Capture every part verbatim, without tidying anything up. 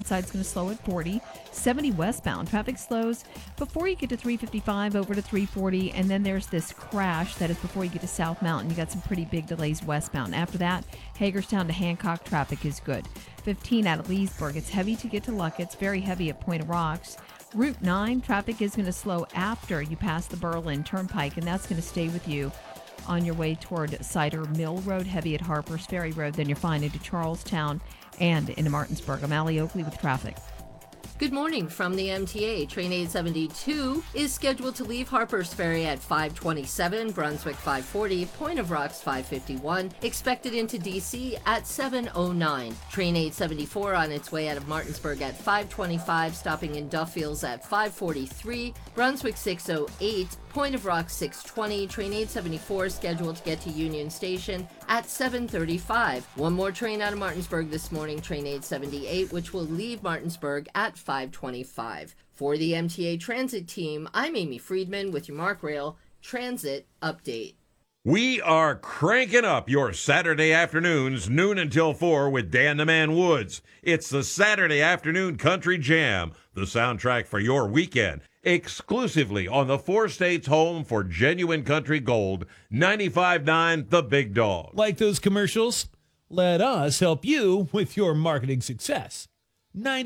side's going to slow at forty. seventy westbound. Traffic slows before you get to three fifty-five over to three forty. And then there's this crash that is before you get to South Mountain. You got some pretty big delays westbound. After that, Hagerstown to Hancock traffic is good. fifteen out of Leesburg. It's heavy to get to Luckett. It's very heavy at Point of Rocks. Route nine, traffic is going to slow after you pass the Berlin Turnpike, and that's going to stay with you on your way toward Cider Mill Road, heavy at Harper's Ferry Road. Then you're fine into Charlestown and into Martinsburg. I'm Allie Oakley with traffic. Good morning from the M T A. Train eight seventy-two is scheduled to leave Harper's Ferry at five twenty-seven, Brunswick five forty, Point of Rocks five fifty-one, expected into D C at seven oh nine. Train eight seventy-four on its way out of Martinsburg at five twenty-five, stopping in Duffields at five forty-three, Brunswick six oh eight, Point of Rocks six twenty. Train eight seventy-four scheduled to get to Union Station at seven thirty-five. One more train out of Martinsburg this morning, Train eight seventy-eight, which will leave Martinsburg at five twenty-five. For the M T A Transit team, I'm Amy Friedman with your Mark Rail Transit Update. We are cranking up your Saturday afternoons, noon until four, with Dan the Man Woods. It's the Saturday Afternoon Country Jam, the soundtrack for your weekend, exclusively on the four states home for genuine country gold, ninety-five point nine The Big Dog. Like those commercials? Let us help you with your marketing success.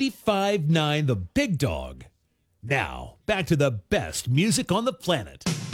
ninety-five point nine The Big Dog. Now, back to the best music on the planet.